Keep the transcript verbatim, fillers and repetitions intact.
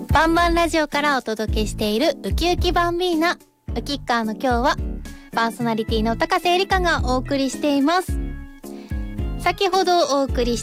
バンバンラジオからお届けしているウキウキバンビーナ。ウキッカーの今日はパーソナリティの高瀬えりかがお送りしています。先ほどお送りし